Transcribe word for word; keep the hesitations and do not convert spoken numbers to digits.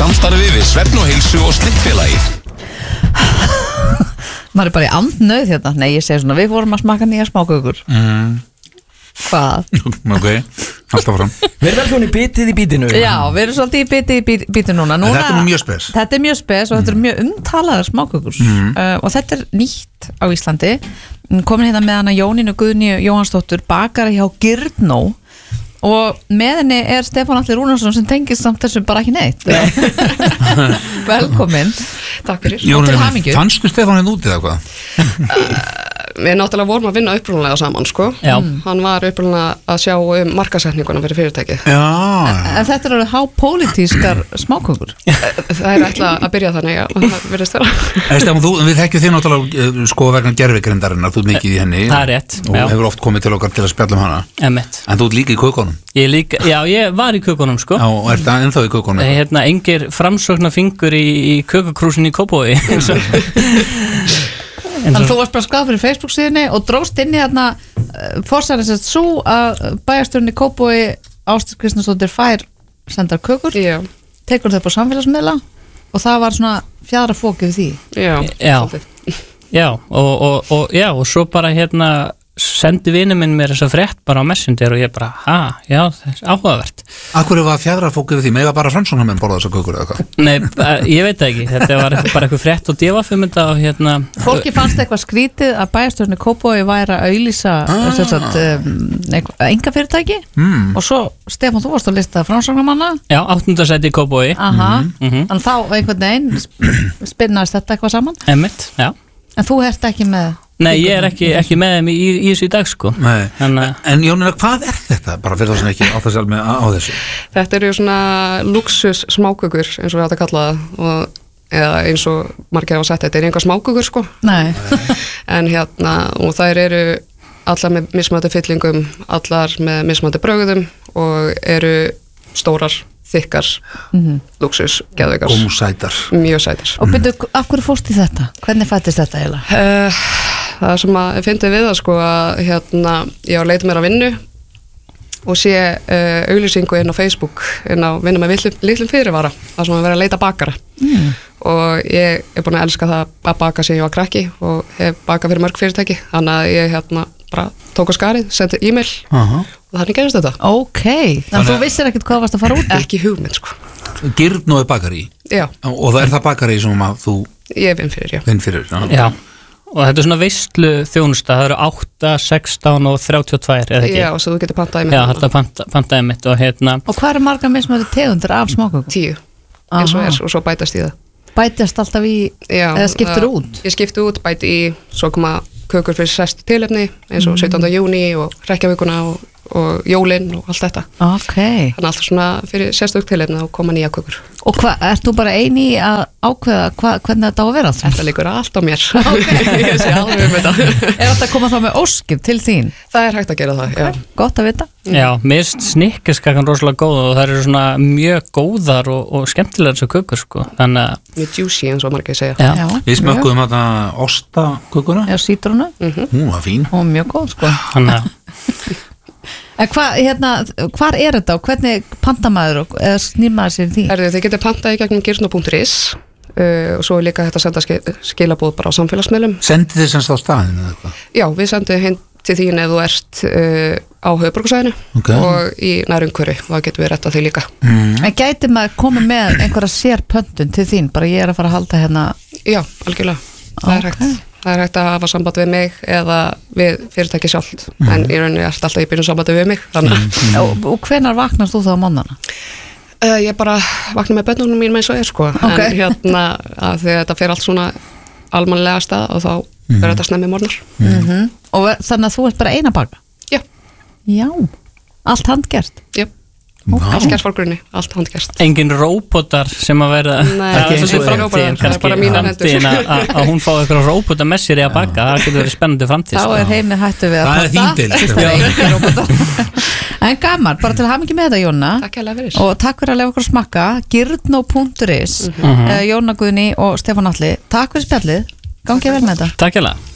samstarfi við Svefn og heilsu og Slikkfélagið. Maður er bara í andnauð hérna. Nei, ég segi svona, við vorum að smaka nýja smákökur. mm. Hvað? Ok, alltaf fram. Við erum velkomin í bitið í bítinu. Já, við erum svolítið í bitið í bí- bítinu núna. núna Þetta er mjög spes. Þetta er mjög spes og þetta er mjög umtalaðar smákökur. Mm. uh, Og þetta er nýtt á Íslandi. Komin hérna með hana Jónínu Guðni Jóhannsdóttur, bakari hjá Gyrnó. Og með henni er Stefán Atli Rúnarsson sem tengist samt þessu bara ekki neitt. Velkomin. Takk fyrir. Og til hamingju. Fannstu Stefán hérna úti eða hvað? Við náttúrulega vorum að vinna upprunalega saman, sko. Já. Hann var upprunalega að sjá um markasetninguna fyrir fyrirtækið. Já. En þetta er alveg hápólitískar smákökur. Það er ætla að byrja þannig, já, það virðist vera. En Stefán, þú, við þekkjum þig náttúrulega eh, sko vegna gervigrindarinnar, þú ert mikið í henni. Það er rétt, Og já. hefur oft komið til okkar til að spjalla um hana. Emmett. En þú ert líka í kökunum. Ég líka, já, ég var í kökunum, sko. Já, og ert það ennþá í kökunum. Hérna, engir framsóknar fingur í, í kökukrúsin í Kópavogi. Þannig að þú varst bara skráð fyrir Facebook síðunni og dróst inn í hérna uh, fórsæðan sérst svo að bæjarstjórinn í Kópavogi Ásdís Kristjánsdóttir fær sendar kökur, Já, tekur þau upp á samfélagsmiðla og það var svona fjara fókið því. já, Já. svolítið. Já, og, og, og, já, og svo bara hérna sendi vinur minn mér þessa frétt bara á Messenger og ég bara, ha, já, það er áhugavert. Akkur var fjæðra fókið við því, mega bara fransóknarmenn borða þessa kökur eða hvað? Nei, eh, ég veit það ekki, þetta var bara eitthvað frétt og djafafumynda og hérna Fólki fannst eitthvað skrítið að bæjarstjórinn í Kópavogi væri að auglýsa ah. um, enga fyrirtæki Mm. og svo, Stefán, þú varst á lista framsóknarmanna. Já, áttunda sæti í Kópavogi. Aha, Mhm. þannig þá einhvern veginn sp- spinnaðist þetta eitthvað saman. Emmett, já. En þú ert ekki með. Nei, ég er ekki, ekki með þeim í, í þessu í dag, sko. Nei. Þannig að En Jónína, hvað er þetta? Bara fyrir það sem ekki á þessu alveg á þessu. Þetta eru svona luxus smákökur, eins og við átt að kalla það, og, eða eins og margir hafa sett, þetta er einhver smákökur, sko. Nei. En hérna, og þær eru allar með mismandi fyllingum, allar með mismandi brögðum og eru stórar, þykkar, luxus, geðveikar, Gómsætar. mjög sætar. Og byrju, af hverju fórst í þetta? Hvernig fættist þetta eiginlega? Uh, það sem að ég fyndi við það, sko, að hérna, ég var að leita mér að vinnu og sé uh, auglýsingu inn á Facebook, inn á vinna með litlum, litlum fyrirvara, það sem að vera að leita bakara. Mm. Og ég er búin að elska það að baka sem ég var krakki og hef bakað fyrir mörg fyrirtæki, þannig að ég hérna bara tók á skarið, sendi e-mail Aha. og þannig gerist þetta. Ok, þannig að þú vissir ekkert hvað varst að fara út í? Ekki hugmynd, sko. Gyrnó er bakari. Já, Og það er það bakari sem að þú ég vinn fyrir, já. vinn fyrir. Já. Já, og þetta er svona veistlu þjónusta, það eru átta, sextán og þrjátíu og tvö, eða ekki? Já, og svo þú getur pantaði Já, með þetta panta, pantaði mitt og hérna, Og hvað eru margar mismöðu tegundir af smákökum? tíu, eins og Aha. er, og svo bætast í það. Bætast alltaf í, Já, eða skiptur uh, út? Ég skipti út, bæti í, svo koma kökur fyrir sérstu tilefni, eins og sautjánda júní og hrekkjavíkuna og, og jólin og allt þetta. Ok. Þannig alltaf svona fyrir sérstu tilefni og koma nýja kökur. Og hvað, ert þú bara eini í að ákveða hva, hvernig þetta á að vera? Þetta líkur allt á mér. Ég sé alveg um þetta. Er þetta að koma þá með óskir til þín? Það er hægt að gera það, já. Gott að vita. já, mér finnst snikkaskakan rosalega góð og það eru svona mjög góðar og, og skemmtilegar þessu kökur, sko, þannig að, Mjög juicy eins og margir segja. já, Við smökkuðum þetta ostakökuna. Já, sítrónu. Hún var fín. Og mjög góð, sko. þannig að, En hvað, hérna, hvar er þetta og hvernig pantamæður og eða snýmaður sér því? Herðu, þið getur pantað í gegnum gyrnó punktur is uh, og svo er líka hægt að senda skil, skilabóð bara á samfélagsmiðlum. Sendið þið semst á staðinu eða eitthvað? Já, við sendum hinn til þín ef þú ert uh, á höfuðborgarsvæðinu Ok. og í nærumhverfi, þá getum við rettað því líka. En gæti maður komið með einhverja sérpöntun til þín? Bara ég er að fara að halda hérna. Já, algjörlega, það er Ok. hægt. Það er hægt að hafa samband við mig eða við fyrirtæki sjálft, en í rauninni er alltaf í byrjun sambandi við mig, þannig að Og, og hvenar vaknast þú þá á mótnana? uh, ég bara vakna með börnunum mín eins og er, sko, Ok. en hérna að því að þetta fer allt svona almannlega stað og þá verður þetta snemmi morgnar. Mm Og ver- þannig að þú ert bara eina baka? Já, Já. Allt handgert? já, Vá. allt gert fórgrunni, allt handgerst. engin róbótar sem að vera Nei, það ekki er eins og svolítið er. framtíðin, Það er kannski bara mínar hendur. framtíðin að- að að hún fá eitthvað róbóta með sér í að baka, það getur verið spennandi framtíð, Þá sko. er heimir hættu við að Það er panta. þín deild. Fyrst það er engin róbótar. En gaman, bara til að hafa mikið með þetta, Jóna. Takk hérlega fyrir. Og takk fyrir að lefa okkur að smakka. Gyrnó punktur is, Mhm. Jóna Guðni og Stefán Atli. Takk fyrir spjallið. Gangið vel með þetta. Takk hérlega.